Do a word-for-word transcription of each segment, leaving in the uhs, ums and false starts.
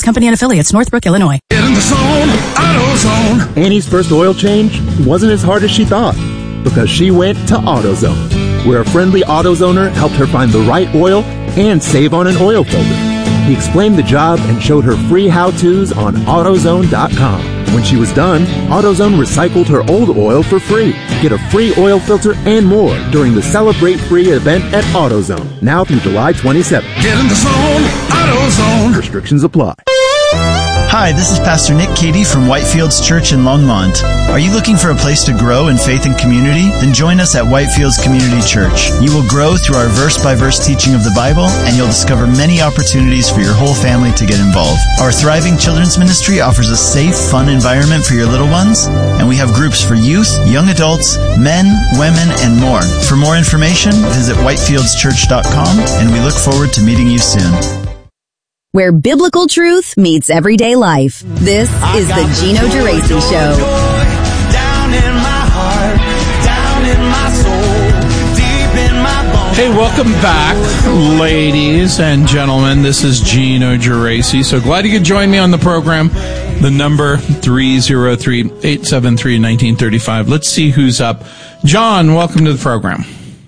Company and Affiliates, Northbrook, Illinois. Get in the zone, AutoZone. Annie's first oil change wasn't as hard as she thought because she went to AutoZone, where a friendly AutoZoner helped her find the right oil and save on an oil filter. He explained the job and showed her free how-tos on AutoZone dot com. When she was done, AutoZone recycled her old oil for free. Get a free oil filter and more during the Celebrate Free event at AutoZone, now through July twenty-seventh. Get in the zone, AutoZone. Restrictions apply. Hi, this is Pastor Nick Cady from Whitefields Church in Longmont. Are you looking for a place to grow in faith and community? Then join us at Whitefields Community Church. You will grow through our verse-by-verse teaching of the Bible, and you'll discover many opportunities for your whole family to get involved. Our thriving children's ministry offers a safe, fun environment for your little ones, and we have groups for youth, young adults, men, women, and more. For more information, visit whitefields church dot com, and we look forward to meeting you soon. Where biblical truth meets everyday life. This is the Gino Geraci Show. Down in my heart, down in my soul, deep in my bones. Hey, welcome back, ladies and gentlemen. This is Gino Geraci. So glad you could join me on the program. The number three oh three, eight seven three, one nine three five. Let's see who's up. John, welcome to the program.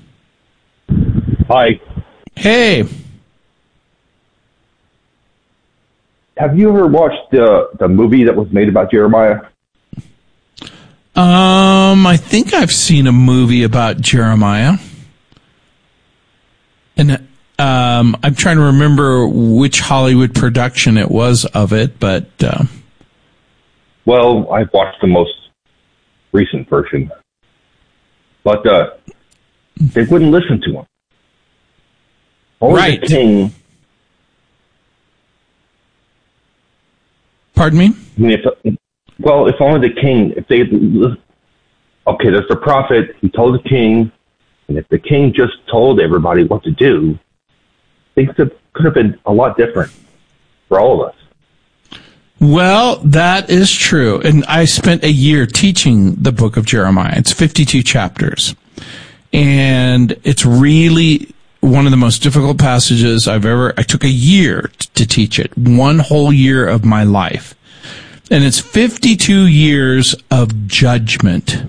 Hi. Hey. Have you ever watched the the movie that was made about Jeremiah? Um, I think I've seen a movie about Jeremiah. And um, I'm trying to remember which Hollywood production it was of it, but... Uh, well, I've watched the most recent version. But uh, they wouldn't listen to him. Only right. the king... Pardon me? I mean, if, well, if only the king, if they, okay, there's the prophet, he told the king, and if the king just told everybody what to do, things could, could have been a lot different for all of us. Well, that is true. And I spent a year teaching the book of Jeremiah. It's fifty-two chapters. And it's really one of the most difficult passages I've ever, I took a year to teach it, one whole year of my life. And it's fifty-two years of judgment.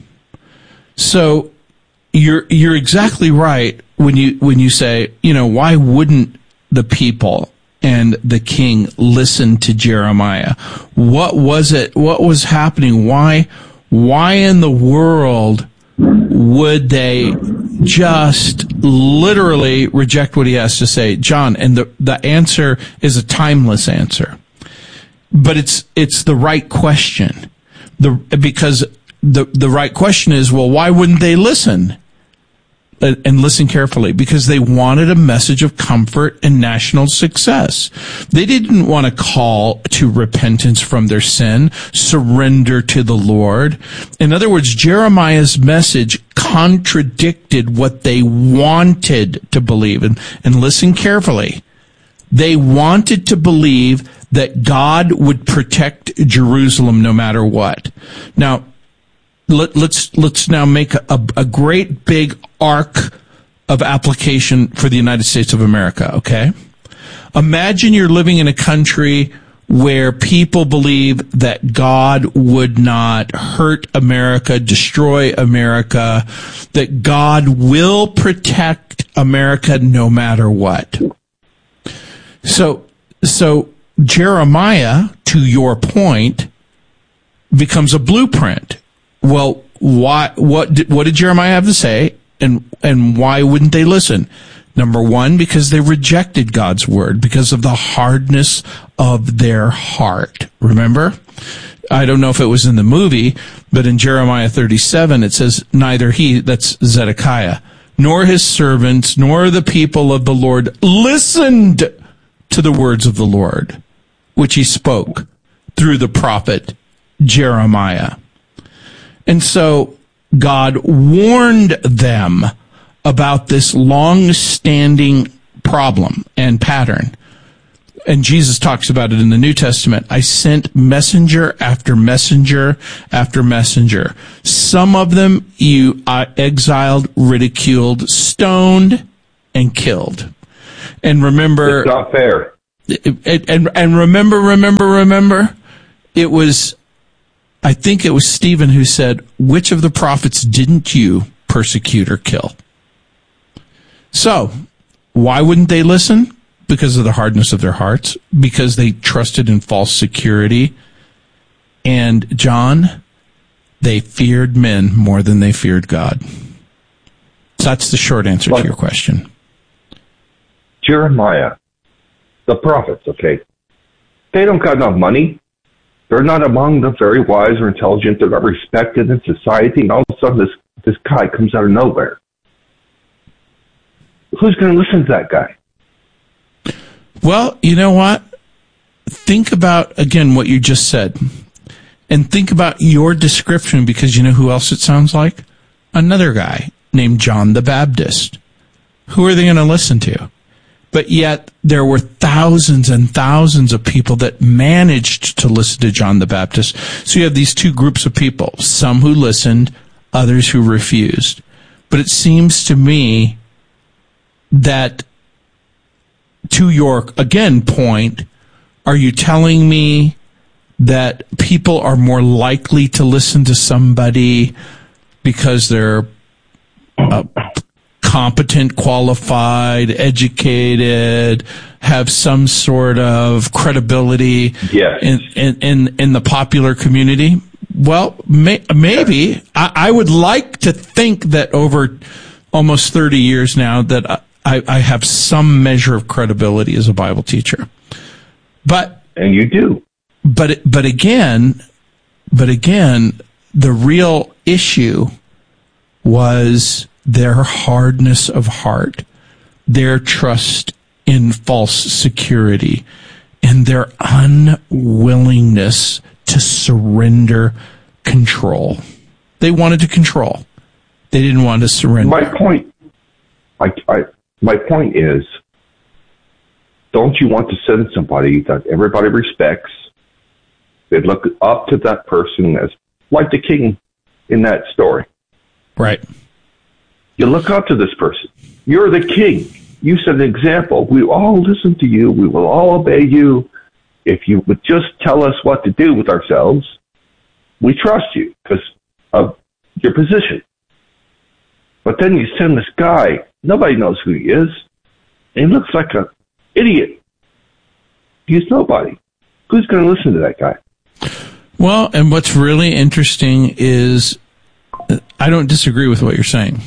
So you're, you're exactly right when you, when you say, you know, why wouldn't the people and the king listen to Jeremiah? What was it? What was happening? Why, why in the world would they just literally reject what he has to say? John, and the, the answer is a timeless answer. But it's, it's the right question. The, because the, the right question is, well, why wouldn't they listen? And listen carefully, because they wanted a message of comfort and national success. They didn't want to call to repentance from their sin, surrender to the Lord. In other words, Jeremiah's message contradicted what they wanted to believe. And, and listen carefully. They wanted to believe that God would protect Jerusalem no matter what. Now, Let, let's let's now make a, a great big arc of application for the United States of America, okay? Imagine you're living in a country where people believe that God would not hurt America, destroy America, that God will protect America no matter what. So, so Jeremiah, to your point, becomes a blueprint. Well, why, what did, what did Jeremiah have to say? And, and why wouldn't they listen? Number one, because they rejected God's word, because of the hardness of their heart. Remember? I don't know if it was in the movie, but in Jeremiah thirty-seven, it says, neither he, that's Zedekiah, nor his servants, nor the people of the Lord listened to the words of the Lord, which he spoke through the prophet Jeremiah. And so God warned them about this long-standing problem and pattern. And Jesus talks about it in the New Testament. I sent messenger after messenger after messenger. Some of them you uh, exiled, ridiculed, stoned, and killed. And remember... It's not fair. and, and remember, remember, remember, it was, I think it was Stephen who said, which of the prophets didn't you persecute or kill? So, why wouldn't they listen? Because of the hardness of their hearts, because they trusted in false security. And John, they feared men more than they feared God. So that's the short answer Well, to your question. Jeremiah, the prophets, okay, they don't got enough money. They're not among the very wise or intelligent. They're not respected in society. And all of a sudden, this, this guy comes out of nowhere. Who's going to listen to that guy? Well, you know what? Think about, again, what you just said. And think about your description, because you know who else it sounds like? Another guy named John the Baptist. Who are they going to listen to? But yet, there were thousands and thousands of people that managed to listen to John the Baptist. So you have these two groups of people, some who listened, others who refused. But it seems to me that, to your, again, point, are you telling me that people are more likely to listen to somebody because they're uh, competent, qualified, educated, have some sort of credibility Yes. in, in, in, in the popular community? Well, may, maybe. I, I would like to think that over almost thirty years now that I, I have some measure of credibility as a Bible teacher. But And you do. But but again, but again, the real issue was their hardness of heart, their trust in false security, and their unwillingness to surrender control. They wanted to control. They didn't want to surrender. My point, I, I, my point is, don't you want to send somebody that everybody respects? They look up to that person as like the king in that story. Right. You look up to this person. You're the king. You set an example. We all listen to you. We will all obey you. If you would just tell us what to do with ourselves, we trust you because of your position. But then you send this guy. Nobody knows who he is. And he looks like an idiot. He's nobody. Who's going to listen to that guy? Well, and what's really interesting is, I don't disagree with what you're saying,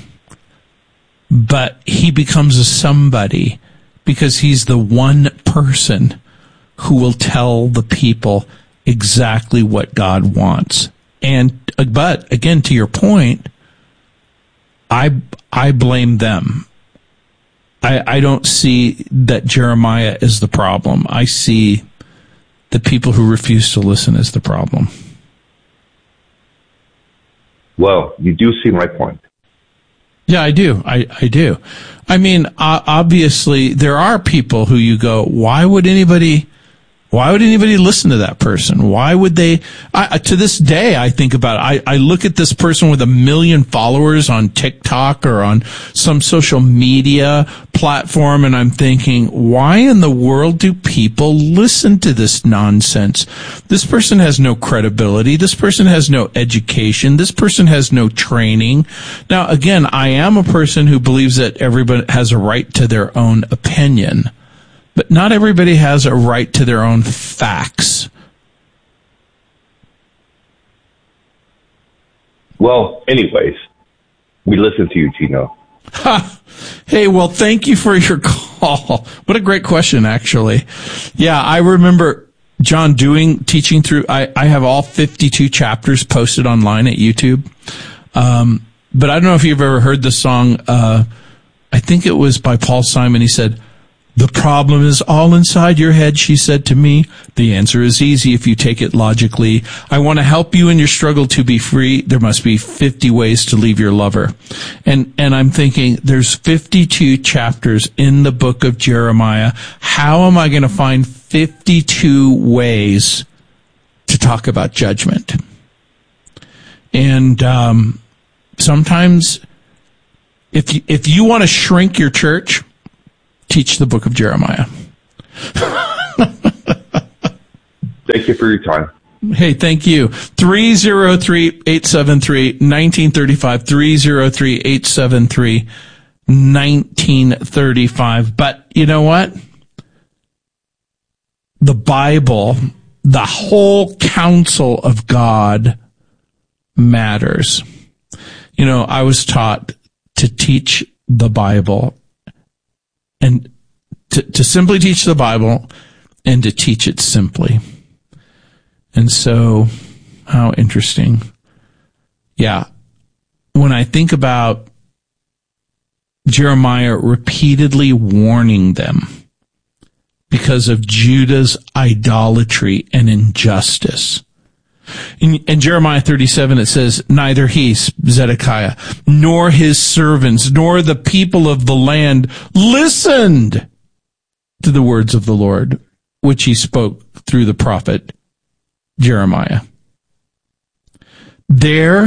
but he becomes a somebody because he's the one person who will tell the people exactly what God wants. And, but again, to your point, I, I blame them. I, I don't see that Jeremiah is the problem. I see the people who refuse to listen as the problem. Well, you do see my point. Yeah, I do. I, I do. I mean, uh, obviously, there are people who you go, why would anybody, why would anybody listen to that person? Why would they? I, to this day, I think about it. I, I look at this person with a million followers on TikTok or on some social media platform, and I'm thinking, why in the world do people listen to this nonsense? This person has no credibility. This person has no education. This person has no training. Now, again, I am a person who believes that everybody has a right to their own opinion. But not everybody has a right to their own facts. Well, anyways, we listen to you, Gino. Ha! Hey, well, thank you for your call. What a great question, actually. Yeah, I remember, John, doing, teaching through, I, I have all fifty-two chapters posted online at YouTube. Um, but I don't know if you've ever heard the song, uh, I think it was by Paul Simon. He said, "The problem is all inside your head," she said to me. "The answer is easy if you take it logically. I want to help you in your struggle to be free. There must be fifty ways to leave your lover." And, and I'm thinking, there's fifty-two chapters in the book of Jeremiah. How am I going to find fifty-two ways to talk about judgment? And, um, sometimes if you, if you want to shrink your church, teach the book of Jeremiah. Thank you for your time. Hey, thank you. three oh three, eight seven three, one nine three five, three oh three, eight seven three, one nine three five. But you know what? The Bible, the whole counsel of God matters. You know, I was taught to teach the Bible and to, to simply teach the Bible and to teach it simply. And so, how interesting. Yeah. When I think about Jeremiah repeatedly warning them because of Judah's idolatry and injustice. In, in Jeremiah thirty-seven, it says, neither he, Zedekiah, nor his servants, nor the people of the land listened to the words of the Lord, which he spoke through the prophet Jeremiah. Their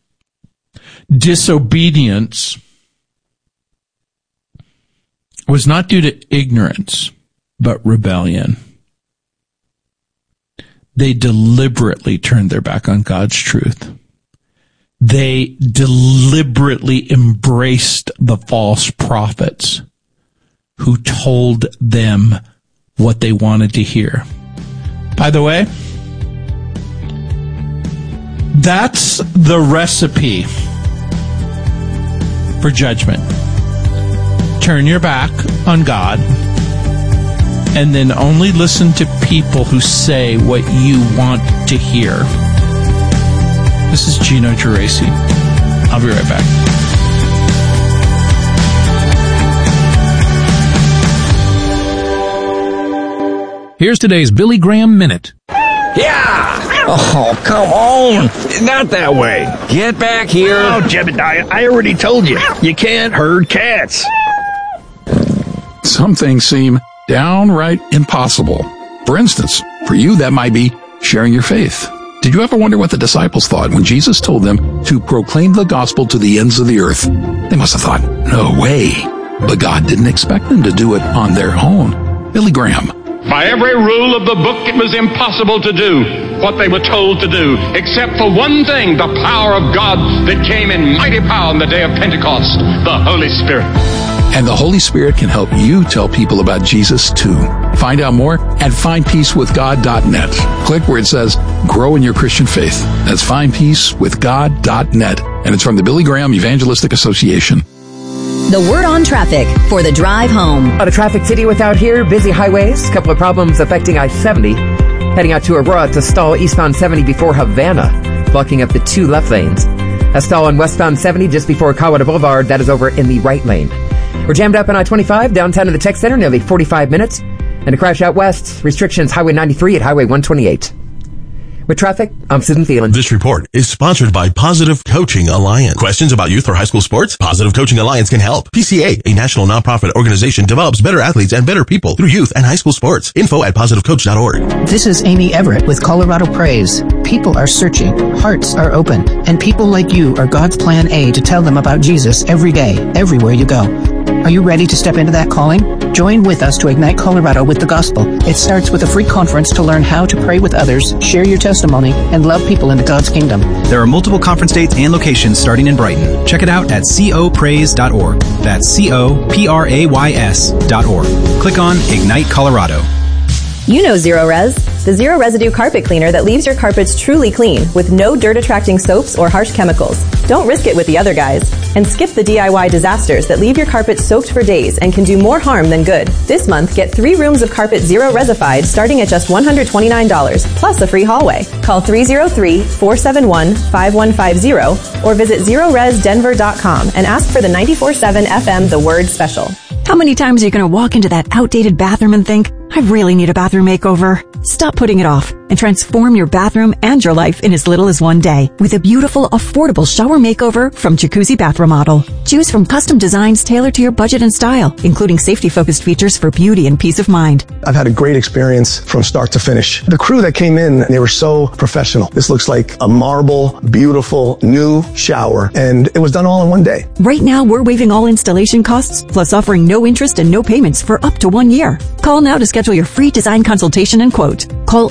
disobedience was not due to ignorance, but rebellion. They deliberately turned their back on God's truth. They deliberately embraced the false prophets who told them what they wanted to hear. By the way, that's the recipe for judgment. Turn your back on God and then only listen to people who say what you want to hear. This is Gino Geraci. I'll be right back. Here's today's Billy Graham Minute. Yeah! Oh, come on! Not that way. Get back here. Oh, Jebediah, I already told you. You can't herd cats. Some things seem downright impossible. For instance, for you, that might be sharing your faith. Did you ever wonder what the disciples thought when Jesus told them to proclaim the gospel to the ends of the earth? They must have thought, no way. But God didn't expect them to do it on their own. Billy Graham. By every rule of the book, it was impossible to do what they were told to do, except for one thing, the power of God that came in mighty power on the day of Pentecost, the Holy Spirit. And the Holy Spirit can help you tell people about Jesus too. Find out more at find peace with god dot net. Click where it says grow in your Christian faith. That's find peace with god dot net. And it's from the Billy Graham Evangelistic Association. The word on traffic for the drive home. On a traffic city without here, busy highways, a couple of problems affecting I seventy. Heading out to Aurora to stall eastbound seventy before Havana, blocking up the two left lanes. A stall on westbound seventy just before Colorado Boulevard, that is over in the right lane. We're jammed up on I twenty-five, downtown to the Tech Center, nearly forty-five minutes. And a crash out west, restrictions Highway ninety-three at Highway one twenty-eight. With traffic, I'm Susan Thielen. This report is sponsored by Positive Coaching Alliance. Questions about youth or high school sports? Positive Coaching Alliance can help. P C A, a national nonprofit organization, develops better athletes and better people through youth and high school sports. Info at positive coach dot org. This is Amy Everett with Colorado Praise. People are searching, hearts are open, and people like you are God's plan A to tell them about Jesus every day, everywhere you go. Are you ready to step into that calling? Join with us to ignite Colorado with the gospel. It starts with a free conference to learn how to pray with others, share your testimony, and love people into God's kingdom. There are multiple conference dates and locations starting in Brighton. Check it out at co praise dot org. That's C O P R A Y S dot org. Click on Ignite Colorado. You know Zero Res, the zero residue carpet cleaner that leaves your carpets truly clean with no dirt-attracting soaps or harsh chemicals. Don't risk it with the other guys. And skip the D I Y disasters that leave your carpet soaked for days and can do more harm than good. This month, get three rooms of carpet Zero Resified starting at just one hundred twenty-nine dollars, plus a free hallway. Call three oh three, four seven one, five one five zero or visit zero res denver dot com and ask for the ninety-four point seven F M The Word Special. How many times are you going to walk into that outdated bathroom and think, I really need a bathroom makeover? Stop putting it off and transform your bathroom and your life in as little as one day with a beautiful, affordable shower makeover from Jacuzzi Bath Remodel. Choose from custom designs tailored to your budget and style, including safety-focused features for beauty and peace of mind. I've had a great experience from start to finish. The crew that came in, they were so professional. This looks like a marble, beautiful, new shower, and it was done all in one day. Right now, we're waiving all installation costs, plus offering no interest and no payments for up to one year. Call now to schedule your free design consultation and quote. Call eight hundred,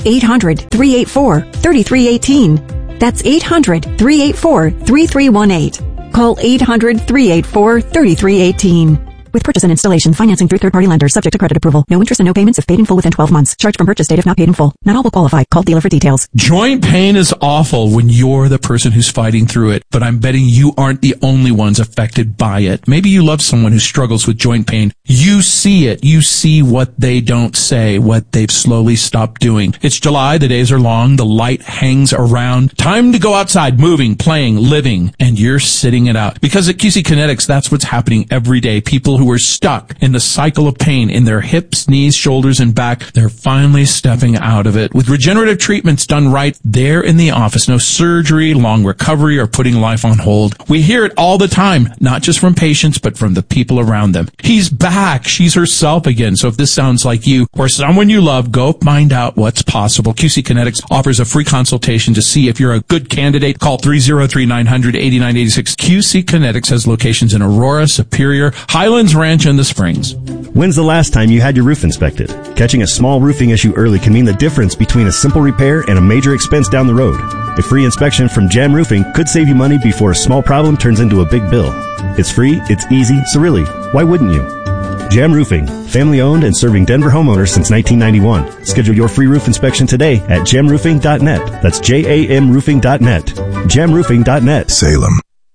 hundred, three eight four, three three one eight. That's eight hundred, three eight four, three three one eight. Call eight hundred, three eight four, three three one eight. With purchase and installation, financing through third-party lenders, subject to credit approval. No interest and no payments if paid in full within twelve months. Charge from purchase date if not paid in full. Not all will qualify. Call dealer for details. Joint pain is awful when you're the person who's fighting through it, but I'm betting you aren't the only ones affected by it. Maybe you love someone who struggles with joint pain. You see it. You see what they don't say, what they've slowly stopped doing. It's July. The days are long. The light hangs around. Time to go outside, moving, playing, living, and you're sitting it out. Because at Q C Kinetics, that's what's happening every day. People who are stuck in the cycle of pain in their hips, knees, shoulders, and back, they're finally stepping out of it. With regenerative treatments done right, they're in the office. No surgery, long recovery, or putting life on hold. We hear it all the time, not just from patients, but from the people around them. He's back. She's herself again. So if this sounds like you or someone you love, go find out what's possible. Q C Kinetics offers a free consultation to see if you're a good candidate. Call three oh three, nine hundred, eighty-nine eighty-six. Q C Kinetics has locations in Aurora, Superior, Highlands Ranch, and the Springs. When's the last time you had your roof inspected? Catching a small roofing issue early can mean the difference between a simple repair and a major expense down the road. A free inspection from Jam Roofing could save you money before a small problem turns into a big bill. It's free, it's easy, so really, why wouldn't you? Jam Roofing, family owned and serving Denver homeowners since nineteen ninety-one. Schedule your free roof inspection today at jam roofing dot net. That's J A M roofing dot net. jam roofing dot net. Salem.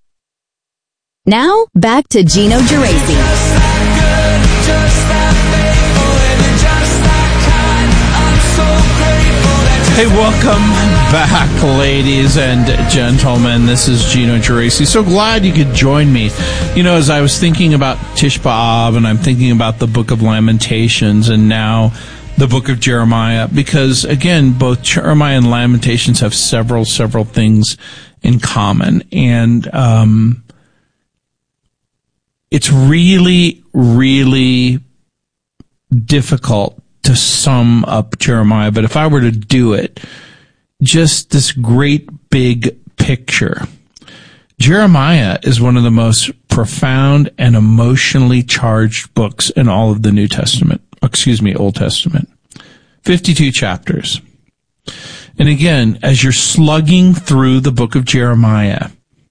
Now, back to Gino Geraci. Hey, welcome back, ladies and gentlemen. This is Gino Geraci. So glad you could join me. You know, as I was thinking about Tish B'Av, and I'm thinking about the Book of Lamentations, and now the Book of Jeremiah, because, again, both Jeremiah and Lamentations have several, several things in common. And um, it's really, really difficult to sum up Jeremiah, but if I were to do it, just this great big picture. Jeremiah is one of the most profound and emotionally charged books in all of the New Testament, excuse me, Old Testament. fifty-two chapters. And again, as you're slugging through the book of Jeremiah,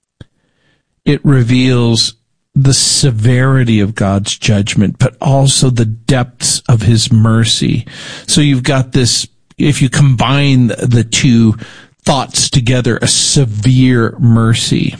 it reveals the severity of God's judgment, but also the depths of his mercy. So you've got this, if you combine the two thoughts together, a severe mercy.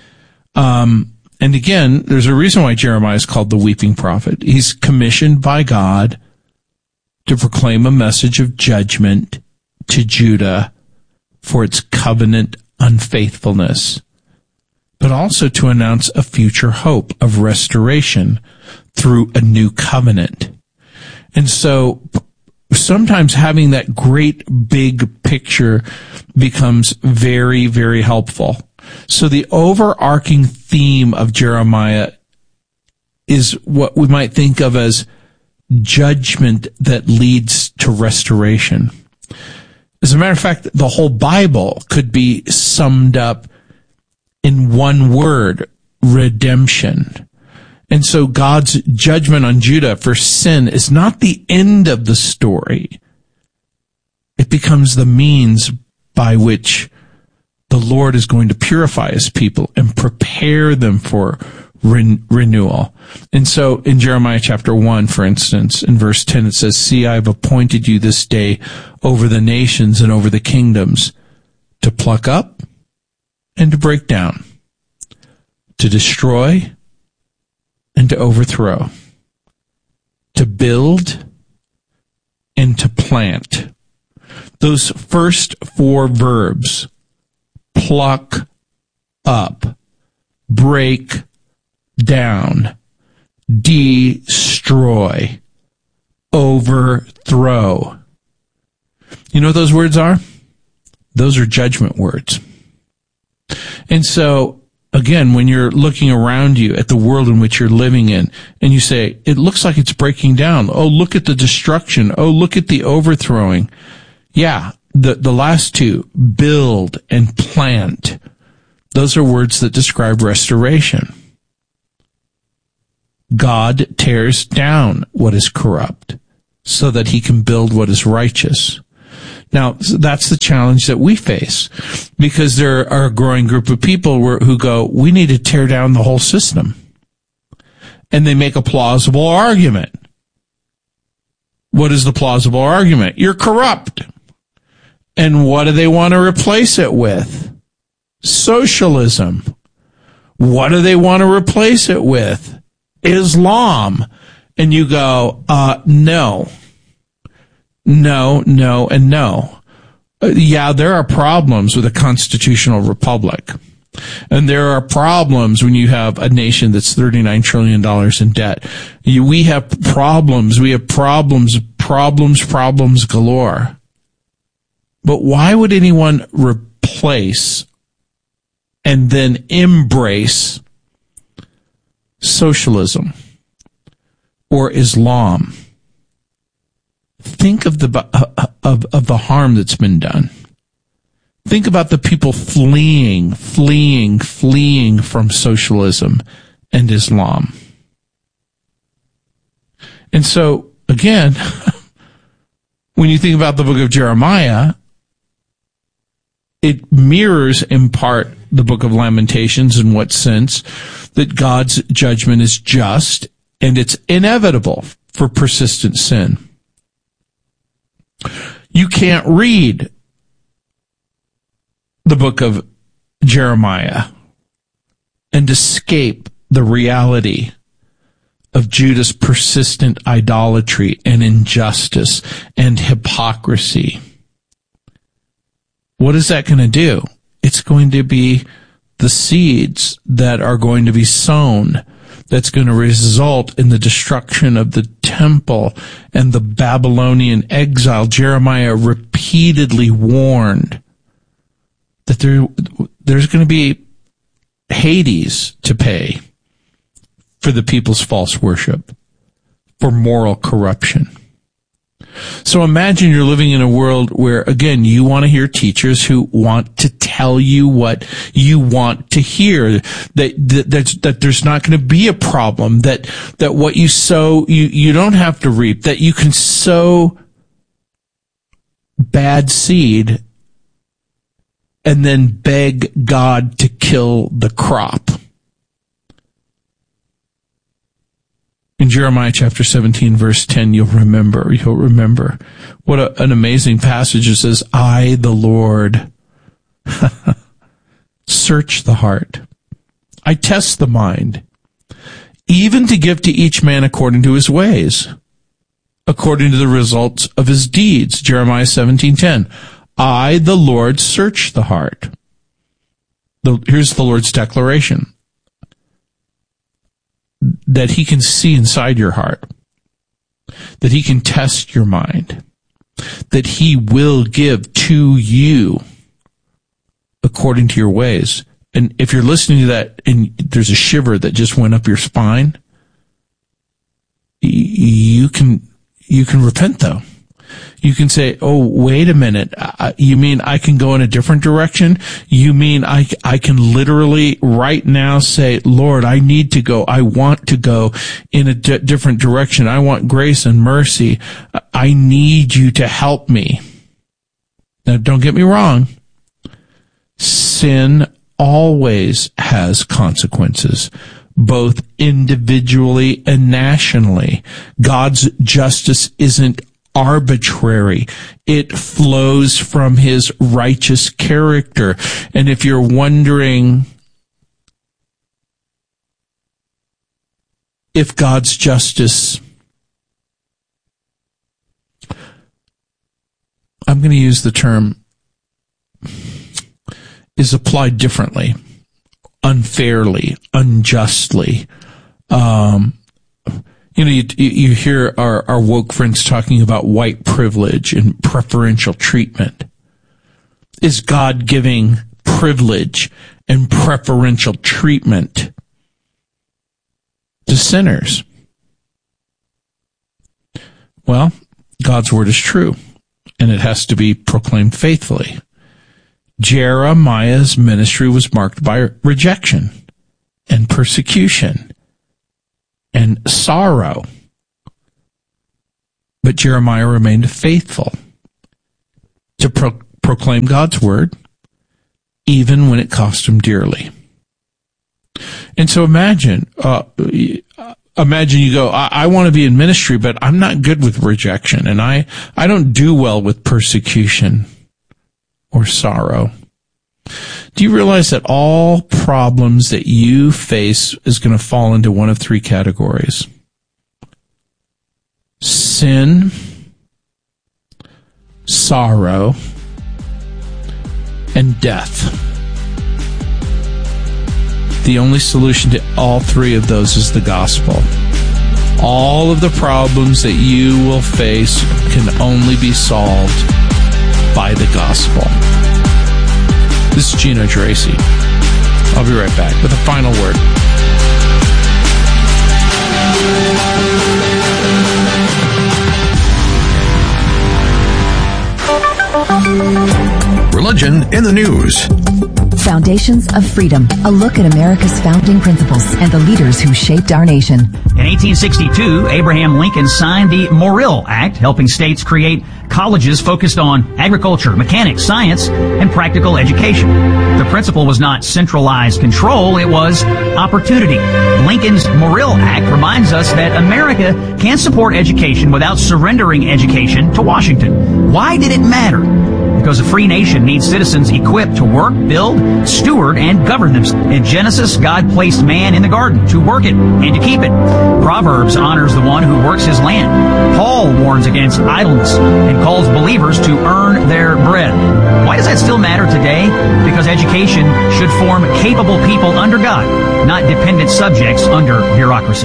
Um, and again, there's a reason why Jeremiah is called the weeping prophet. He's commissioned by God to proclaim a message of judgment to Judah for its covenant unfaithfulness, but also to announce a future hope of restoration through a new covenant. And so sometimes having that great big picture becomes very, very helpful. So the overarching theme of Jeremiah is what we might think of as judgment that leads to restoration. As a matter of fact, the whole Bible could be summed up in one word: redemption. And so God's judgment on Judah for sin is not the end of the story. It becomes the means by which the Lord is going to purify his people and prepare them for ren- renewal. And so in Jeremiah chapter one, for instance, in verse ten, it says, "See, I have appointed you this day over the nations and over the kingdoms to pluck up and to break down, to destroy and to overthrow, to build and to plant." Those first four verbs, pluck up, break down, destroy, overthrow. You know what those words are? Those are judgment words. And so, again, when you're looking around you at the world in which you're living in, and you say, it looks like it's breaking down. Oh, look at the destruction. Oh, look at the overthrowing. Yeah, the, the last two, build and plant, those are words that describe restoration. God tears down what is corrupt so that he can build what is righteous. Now, that's the challenge that we face, because there are a growing group of people where, who go, we need to tear down the whole system. And they make a plausible argument. What is the plausible argument? You're corrupt. And what do they want to replace it with? Socialism. What do they want to replace it with? Islam. And you go, uh, no. No, no, and no. Uh, yeah, there are problems with a constitutional republic. And there are problems when you have a nation that's thirty-nine trillion dollars in debt. You, we have problems. We have problems, problems, problems galore. But why would anyone replace and then embrace socialism or Islam? Think of the of of the harm that's been done. Think about the people fleeing, fleeing, fleeing from socialism and Islam. And so, again, when you think about the book of Jeremiah, it mirrors in part the book of Lamentations in what sense? That God's judgment is just and it's inevitable for persistent sin. You can't read the book of Jeremiah and escape the reality of Judah's persistent idolatry and injustice and hypocrisy. What is that going to do? It's going to be the seeds that are going to be sown that's going to result in the destruction of the temple and the Babylonian exile. Jeremiah repeatedly warned that there, there's going to be Hades to pay for the people's false worship, for moral corruption. So imagine you're living in a world where, again, you want to hear teachers who want to tell you what you want to hear, that that, that there's not going to be a problem, that that what you sow, you, you don't have to reap, that you can sow bad seed and then beg God to kill the crop. In Jeremiah chapter seventeen, verse ten, you'll remember, you'll remember what a, an amazing passage. It says, I, the Lord, search the heart. I test the mind, even to give to each man according to his ways, according to the results of his deeds. Jeremiah seventeen ten. I, the Lord, search the heart. The, here's the Lord's declaration. That he can see inside your heart, that he can test your mind, that he will give to you according to your ways. And if you're listening to that and there's a shiver that just went up your spine, you can, you can repent though. You can say, oh, wait a minute. Uh, you mean I can go in a different direction? You mean I, I can literally right now say, Lord, I need to go. I want to go in a d- different direction. I want grace and mercy. I need you to help me. Now, don't get me wrong. Sin always has consequences, both individually and nationally. God's justice isn't arbitrary. It flows from his righteous character. And if you're wondering if God's justice, I'm going to use the term, is applied differently, unfairly, unjustly, um, You know, you, you hear our, our woke friends talking about white privilege and preferential treatment. Is God giving privilege and preferential treatment to sinners? Well, God's word is true, and it has to be proclaimed faithfully. Jeremiah's ministry was marked by rejection and persecution and sorrow. But Jeremiah remained faithful to pro- proclaim God's word, even when it cost him dearly. And so imagine, uh, imagine you go, I, I want to be in ministry, but I'm not good with rejection, and I, I don't do well with persecution or sorrow. Do you realize that all problems that you face is going to fall into one of three categories? Sin, sorrow, and death. The only solution to all three of those is the gospel. All of the problems that you will face can only be solved by the gospel. This is Gino Geraci. I'll be right back with a final word. Religion in the news. Foundations of Freedom, a look at America's founding principles and the leaders who shaped our nation. In eighteen sixty-two, Abraham Lincoln signed the Morrill Act, helping states create colleges focused on agriculture, mechanics, science, and practical education. The principle was not centralized control, it was opportunity. Lincoln's Morrill Act reminds us that America can support education without surrendering education to Washington. Why did it matter? Because a free nation needs citizens equipped to work, build, steward, and govern themselves. In Genesis, God placed man in the garden to work it and to keep it. Proverbs honors the one who works his land. Paul warns against idleness and calls believers to earn their bread. Why does that still matter today? Because education should form capable people under God, not dependent subjects under bureaucracy.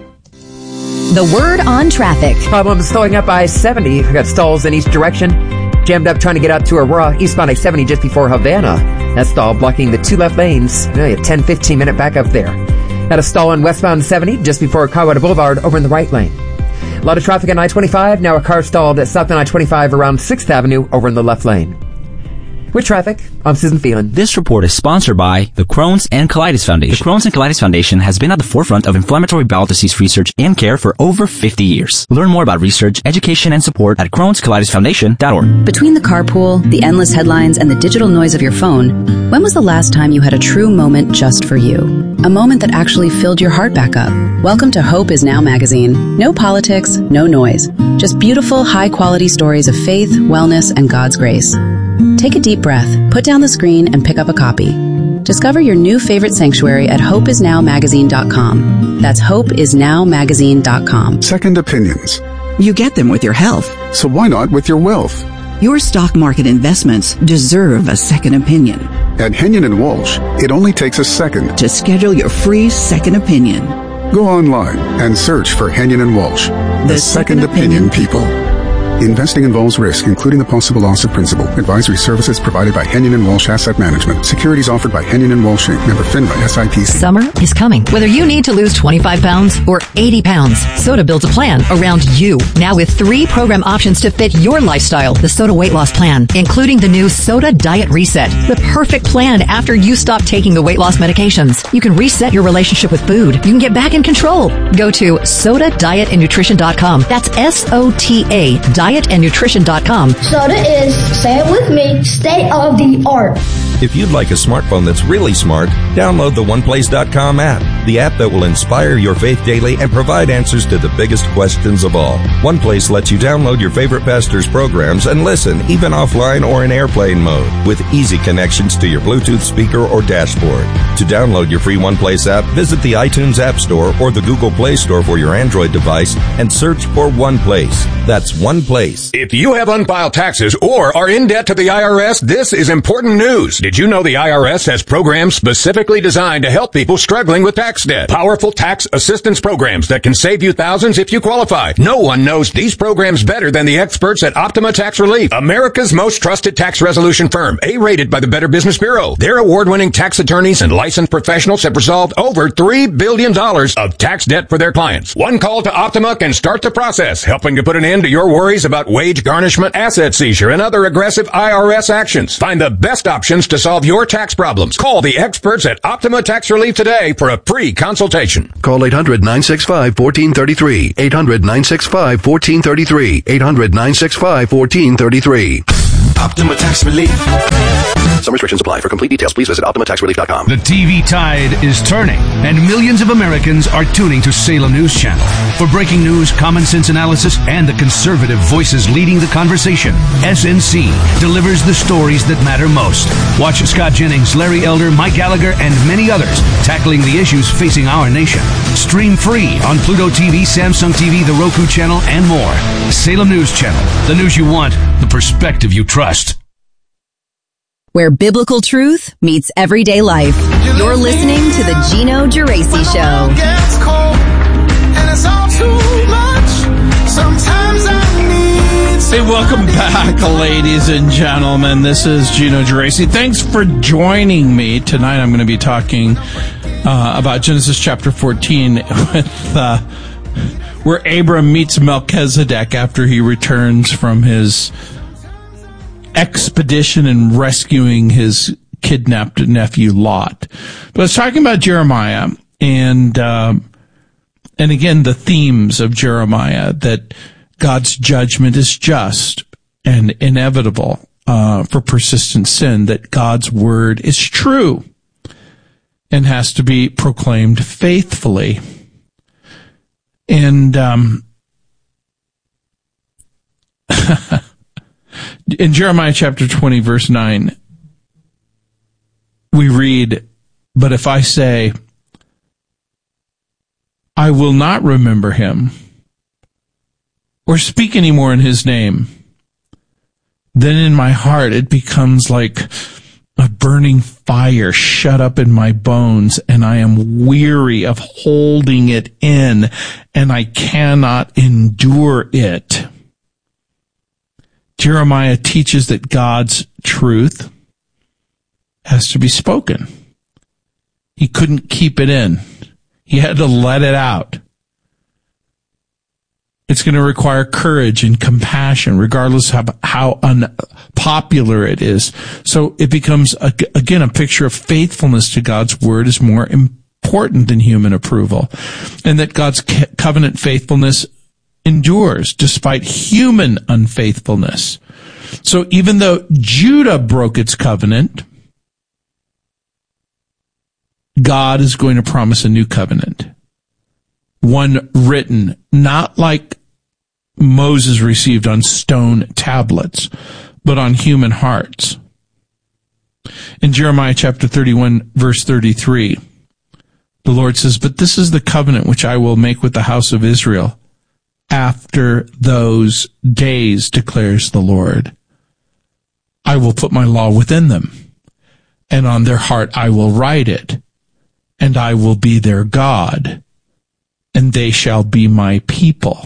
The word on traffic. Problems slowing up I seventy. We've got stalls in each direction. Jammed up trying to get out to Aurora, eastbound I seventy just before Havana. That stall blocking the two left lanes. Really a ten, fifteen minute backup there. Had a stall on westbound seventy just before Colorado Boulevard over in the right lane. A lot of traffic on I twenty-five. Now a car stalled at south on I twenty-five around sixth Avenue over in the left lane. With traffic, I'm Susan Phelan. This report is sponsored by the Crohn's and Colitis Foundation. The Crohn's and Colitis Foundation has been at the forefront of inflammatory bowel disease research and care for over fifty years. Learn more about research, education, and support at crohns colitis foundation dot org. Between the carpool, the endless headlines, and the digital noise of your phone, when was the last time you had a true moment just for you? A moment that actually filled your heart back up. Welcome to Hope Is Now magazine. No politics, no noise. Just beautiful, high-quality stories of faith, wellness, and God's grace. Take a deep breath, put down the screen, and pick up a copy. Discover your new favorite sanctuary at hope is now magazine dot com. That's hope is now magazine dot com. Second opinions. You get them with your health. So why not with your wealth? Your stock market investments deserve a second opinion. At Henyon and Walsh, it only takes a second to schedule your free second opinion. Go online and search for Henyon and Walsh, the, the second, second opinion, opinion people. Investing involves risk, including the possible loss of principal. Advisory services provided by Henyon and Walsh Asset Management. Securities offered by Henyon and Walsh Incorporated. Member FINRA S I P C. Summer is coming. Whether you need to lose twenty-five pounds or eighty pounds, Soda builds a plan around you. Now with three program options to fit your lifestyle. The Soda Weight Loss Plan, including the new Soda Diet Reset. The perfect plan after you stop taking the weight loss medications. You can reset your relationship with food. You can get back in control. Go to soda diet and nutrition dot com. That's S O T A diet and nutrition dot com. Soda is, say it with me, state of the art. If you'd like a smartphone that's really smart, download the one place dot com app, the app that will inspire your faith daily and provide answers to the biggest questions of all. OnePlace lets you download your favorite pastor's programs and listen, even offline or in airplane mode, with easy connections to your Bluetooth speaker or dashboard. To download your free OnePlace app, visit the iTunes App Store or the Google Play Store for your Android device and search for OnePlace. That's OnePlace. If you have unfiled taxes or are in debt to the I R S, this is important news. Did you know the I R S has programs specifically designed to help people struggling with tax debt? Powerful tax assistance programs that can save you thousands if you qualify. No one knows these programs better than the experts at Optima Tax Relief, America's most trusted tax resolution firm, A-rated by the Better Business Bureau. Their award-winning tax attorneys and licensed professionals have resolved over three billion dollars of tax debt for their clients. One call to Optima can start the process, helping to put an end to your worries about wage garnishment, asset seizure, and other aggressive I R S actions. Find the best options to solve your tax problems. Call the experts at Optima Tax Relief today for a free consultation. Call eight hundred nine six five one four three three. eight hundred nine six five one four three three. eight hundred nine six five one four three three. Optima Tax Relief. Some restrictions apply. For complete details, please visit Optima Tax Relief dot com. The T V tide is turning, and millions of Americans are tuning to Salem News Channel. For breaking news, common sense analysis, and the conservative voices leading the conversation, S N C delivers the stories that matter most. Watch Scott Jennings, Larry Elder, Mike Gallagher, and many others tackling the issues facing our nation. Stream free on Pluto T V, Samsung T V, the Roku channel, and more. Salem News Channel. The news you want, the perspective you trust. Where biblical truth meets everyday life. You're listening to the Gino Geraci Show. Hey, welcome back, ladies and gentlemen. This is Gino Geraci. Thanks for joining me. Tonight I'm going to be talking uh, about Genesis chapter fourteen with uh, where Abram meets Melchizedek after he returns from his expedition in rescuing his kidnapped nephew Lot. But I was talking about Jeremiah and um, and again the themes of Jeremiah, that God's judgment is just and inevitable uh, for persistent sin, that God's word is true and has to be proclaimed faithfully. And um in Jeremiah chapter twenty, verse nine, we read, "But if I say, I will not remember him, or speak any more in his name, then in my heart it becomes like a burning fire shut up in my bones, and I am weary of holding it in, and I cannot endure it." Jeremiah teaches that God's truth has to be spoken. He couldn't keep it in. He had to let it out. It's going to require courage and compassion, regardless of how unpopular it is. So it becomes, again, a picture of faithfulness to God's word is more important than human approval, and that God's covenant faithfulness endures despite human unfaithfulness. So even though Judah broke its covenant, God is going to promise a new covenant, one written not like Moses received on stone tablets, but on human hearts. In Jeremiah chapter thirty-one, verse thirty-three, the Lord says, "But this is the covenant which I will make with the house of Israel after those days, declares the Lord. I will put my law within them, and on their heart I will write it, and I will be their God, and they shall be my people."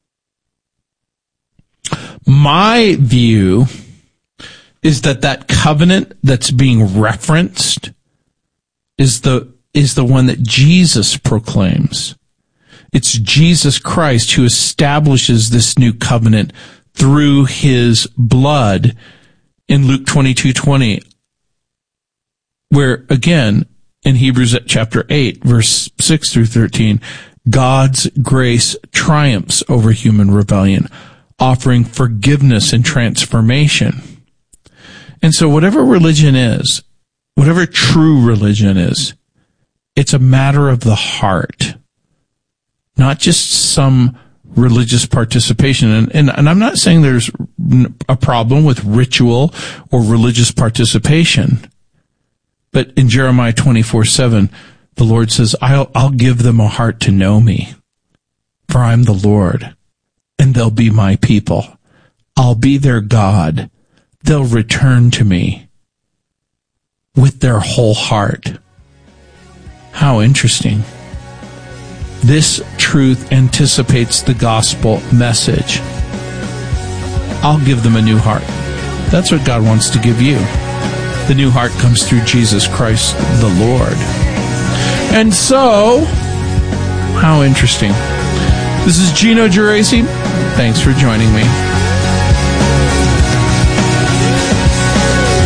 My view is that that covenant that's being referenced is the is the one that Jesus proclaims. It's Jesus Christ who establishes this new covenant through his blood in Luke twenty-two twenty, where again in Hebrews chapter eight, verse six through thirteen, God's grace triumphs over human rebellion, offering forgiveness and transformation. And so whatever religion is, whatever true religion is, it's a matter of the heart, not just some religious participation. And, and, and I'm not saying there's a problem with ritual or religious participation, but in Jeremiah twenty-four seven, the Lord says, I'll, I'll give them a heart to know me, for I'm the Lord, and they'll be my people. I'll be their God. They'll return to me with their whole heart. How interesting. This truth anticipates the gospel message. I'll give them a new heart. That's what God wants to give you. The new heart comes through Jesus Christ the Lord. And so, how interesting. This is Gino Geraci. Thanks for joining me.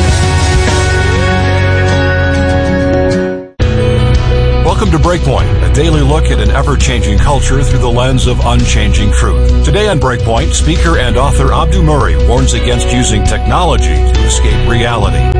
Welcome to Breakpoint, a daily look at an ever-changing culture through the lens of unchanging truth. Today on Breakpoint, speaker and author Abdu Murray warns against using technology to escape reality.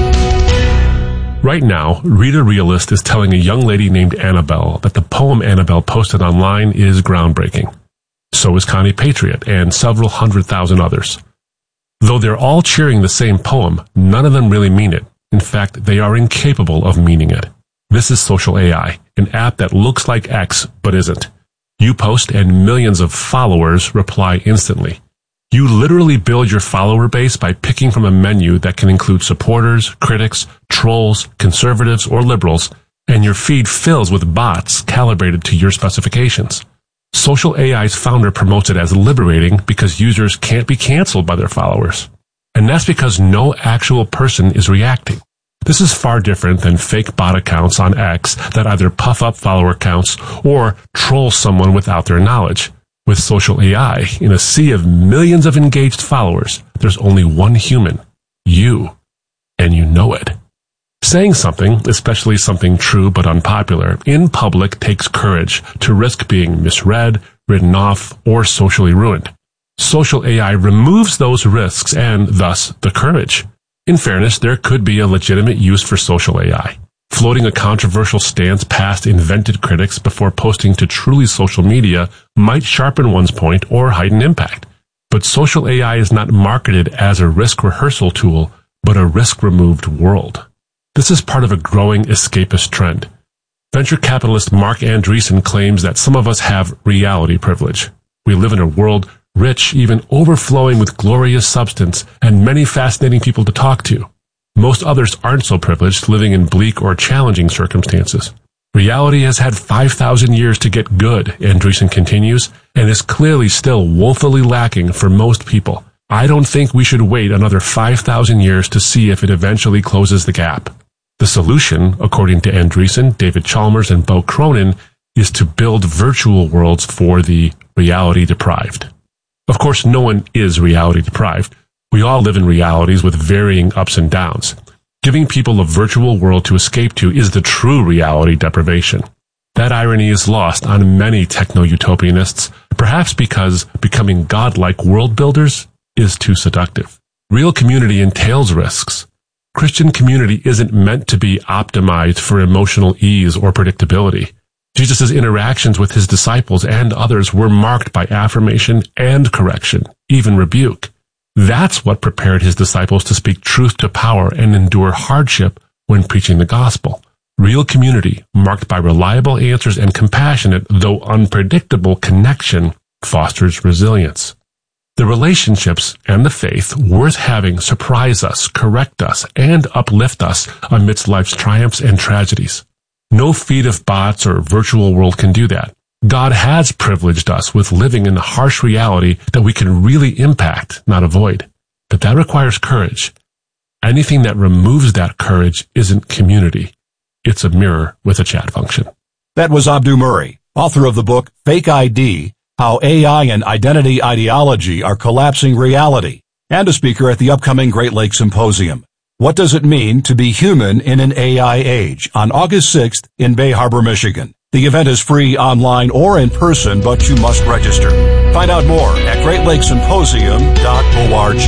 Right now, Rita Realist is telling a young lady named Annabelle that the poem Annabelle posted online is groundbreaking. So is Connie Patriot and several hundred thousand others. Though they're all cheering the same poem, none of them really mean it. In fact, they are incapable of meaning it. This is Social A I, an app that looks like X but isn't. You post and millions of followers reply instantly. You literally build your follower base by picking from a menu that can include supporters, critics, trolls, conservatives, or liberals, and your feed fills with bots calibrated to your specifications. Social A I's founder promotes it as liberating because users can't be canceled by their followers. And that's because no actual person is reacting. This is far different than fake bot accounts on X that either puff up follower counts or troll someone without their knowledge. With Social A I, in a sea of millions of engaged followers, there's only one human, you, and you know it. Saying something, especially something true but unpopular, in public takes courage to risk being misread, written off, or socially ruined. Social A I removes those risks and, thus, the courage. In fairness, there could be a legitimate use for Social A I. Floating a controversial stance past invented critics before posting to truly social media might sharpen one's point or heighten impact. But Social A I is not marketed as a risk rehearsal tool, but a risk-removed world. This is part of a growing escapist trend. Venture capitalist Mark Andreessen claims that some of us have reality privilege. We live in a world rich, even overflowing with glorious substance and many fascinating people to talk to. Most others aren't so privileged, living in bleak or challenging circumstances. Reality has had five thousand years to get good, Andreessen continues, and is clearly still woefully lacking for most people. I don't think we should wait another five thousand years to see if it eventually closes the gap. The solution, according to Andreessen, David Chalmers, and Bo Cronin, is to build virtual worlds for the reality deprived. Of course, no one is reality deprived. We all live in realities with varying ups and downs. Giving people a virtual world to escape to is the true reality deprivation. That irony is lost on many techno-utopianists, perhaps because becoming godlike world builders is too seductive. Real community entails risks. Christian community isn't meant to be optimized for emotional ease or predictability. Jesus' interactions with his disciples and others were marked by affirmation and correction, even rebuke. That's what prepared his disciples to speak truth to power and endure hardship when preaching the gospel. Real community, marked by reliable answers and compassionate, though unpredictable connection, fosters resilience. The relationships and the faith worth having surprise us, correct us, and uplift us amidst life's triumphs and tragedies. No feed of bots or virtual world can do that. God has privileged us with living in the harsh reality that we can really impact, not avoid. But that requires courage. Anything that removes that courage isn't community. It's a mirror with a chat function. That was Abdu Murray, author of the book Fake I D, How A I and Identity Ideology Are Collapsing Reality, and a speaker at the upcoming Great Lakes Symposium. What does it mean to be human in an A I age? On August sixth in Bay Harbor, Michigan. The event is free online or in person, but you must register. Find out more at great lakes symposium dot org.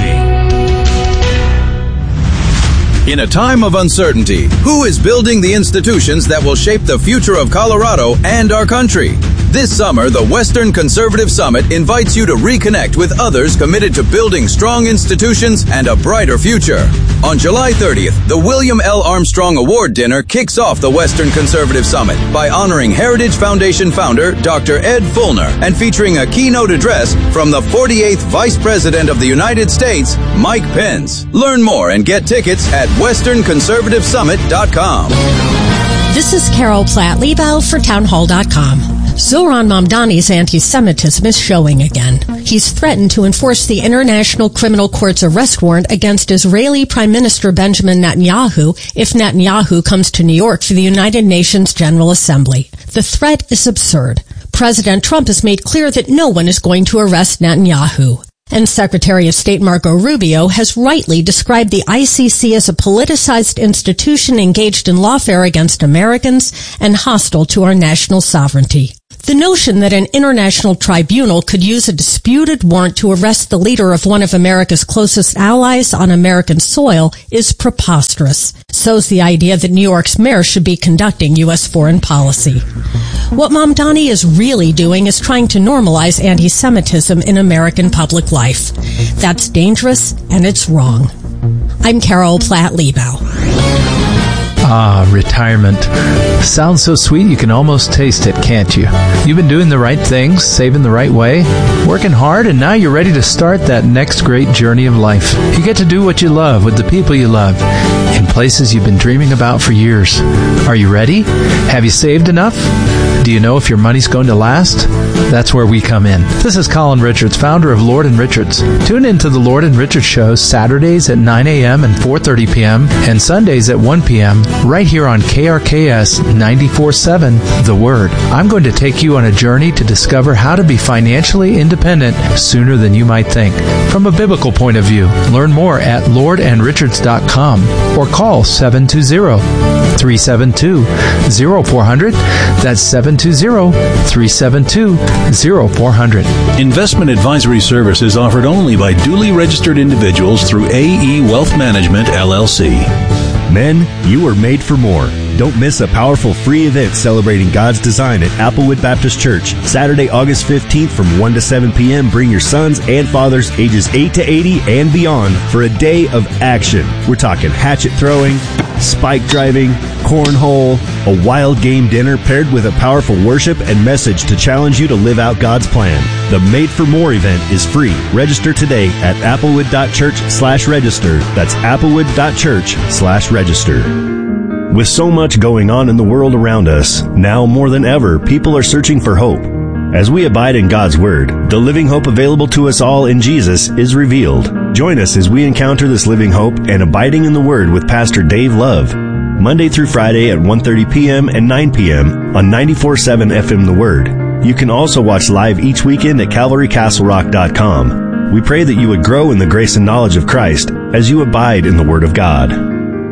In a time of uncertainty, who is building the institutions that will shape the future of Colorado and our country? This summer, the Western Conservative Summit invites you to reconnect with others committed to building strong institutions and a brighter future. On July thirtieth, the William L. Armstrong Award Dinner kicks off the Western Conservative Summit by honoring Heritage Foundation founder Doctor Ed Fulner and featuring a keynote address from the forty-eighth Vice President of the United States, Mike Pence. Learn more and get tickets at western conservative summit dot com. This is Carol Platt-Liebau for townhall dot com. Zohran Mamdani's anti-Semitism is showing again. He's threatened to enforce the International Criminal Court's arrest warrant against Israeli Prime Minister Benjamin Netanyahu if Netanyahu comes to New York for the United Nations General Assembly. The threat is absurd. President Trump has made clear that no one is going to arrest Netanyahu. And Secretary of State Marco Rubio has rightly described the I C C as a politicized institution engaged in lawfare against Americans and hostile to our national sovereignty. The notion that an international tribunal could use a disputed warrant to arrest the leader of one of America's closest allies on American soil is preposterous. So's the idea that New York's mayor should be conducting U S foreign policy. What Mamdani is really doing is trying to normalize anti-Semitism in American public life. That's dangerous and it's wrong. I'm Carol Platt-Liebau. Ah, retirement. Sounds so sweet you can almost taste it, can't you? You've been doing the right things, saving the right way, working hard, and now you're ready to start that next great journey of life. You get to do what you love with the people you love in places you've been dreaming about for years. Are you ready? Have you saved enough? Do you know if your money's going to last? That's where we come in. This is Colin Richards, founder of Lord and Richards. Tune into the Lord and Richards show Saturdays at nine a.m. and four thirty p.m. and Sundays at one p.m. right here on K R K S ninety-four point seven, The Word. I'm going to take you on a journey to discover how to be financially independent sooner than you might think. From a biblical point of view, learn more at lord and richards dot com or call seven two zero, three seven two, zero four zero zero. That's seven two zero, three seven two, zero four zero zero. Investment advisory services offered only by duly registered individuals through A E Wealth Management, L L C. Men, you were made for more. Don't miss a powerful free event celebrating God's design at Applewood Baptist Church. Saturday, August fifteenth from one to seven p.m. Bring your sons and fathers ages eight to eighty and beyond for a day of action. We're talking hatchet throwing, spike driving, cornhole, a wild game dinner paired with a powerful worship and message to challenge you to live out God's plan. The Made for More event is free. Register today at applewood.church slash register. That's applewood.church slash register. With so much going on in the world around us, now more than ever, people are searching for hope. As we abide in God's Word, the living hope available to us all in Jesus is revealed. Join us as we encounter this living hope and abiding in the Word with Pastor Dave Love, Monday through Friday at one thirty p.m. and nine p.m. on ninety-four point seven F M The Word. You can also watch live each weekend at calvary castle rock dot com. We pray that you would grow in the grace and knowledge of Christ as you abide in the Word of God.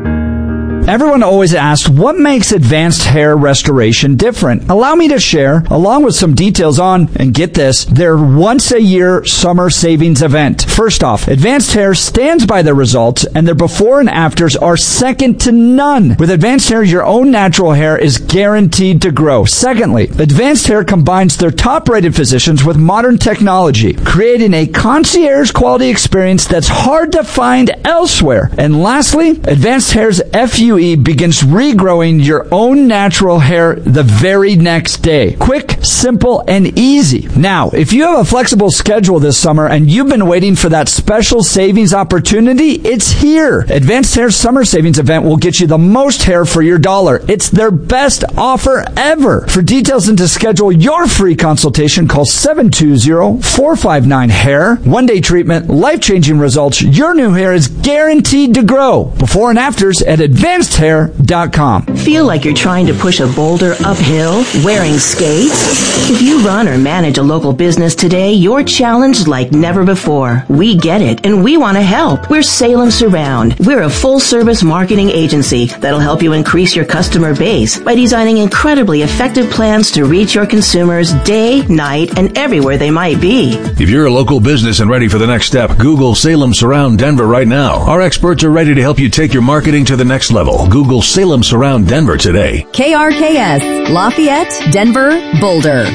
Everyone always asks, what makes advanced hair restoration different? Allow me to share, along with some details on, and get this, their once-a-year summer savings event. First off, Advanced Hair stands by their results, and their before and afters are second to none. With Advanced Hair, your own natural hair is guaranteed to grow. Secondly, Advanced Hair combines their top-rated physicians with modern technology, creating a concierge-quality experience that's hard to find elsewhere. And lastly, Advanced Hair's F U E begins regrowing your own natural hair the very next day. Quick, simple, and easy. Now, if you have a flexible schedule this summer and you've been waiting for that special savings opportunity, it's here. Advanced Hair's summer savings event will get you the most hair for your dollar. It's their best offer ever. For details and to schedule your free consultation, call seven two zero, four five nine, hair. One-day treatment, life-changing results. Your new hair is guaranteed to grow. Before and afters at advanced hair dot com. Feel like you're trying to push a boulder uphill wearing skates? If you run or manage a local business today, you're challenged like never before. We get it, and we want to help. We're Salem Surround. We're a full-service marketing agency that'll help you increase your customer base by designing incredibly effective plans to reach your consumers day, night, and everywhere they might be. If you're a local business and ready for the next step, Google Salem Surround Denver right now. Our experts are ready to help you take your marketing to the next level. Google Salem Surround Denver today. K R K S, Lafayette, Denver, Boulder.